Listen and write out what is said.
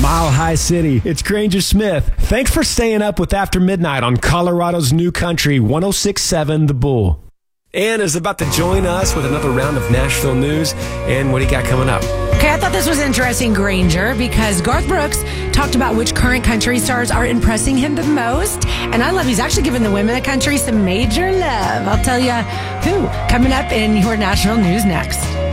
Mile High City. It's Granger Smith. Thanks for staying up with After Midnight on Colorado's new country, 106.7 The Bull. Ann is about to join us with another round of Nashville news. And what do you got coming up? Okay, I thought this was interesting, Granger, because Garth Brooks talked about which current country stars are impressing him the most. And I love he's actually giving the women of country some major love. I'll tell you who coming up in your national news next.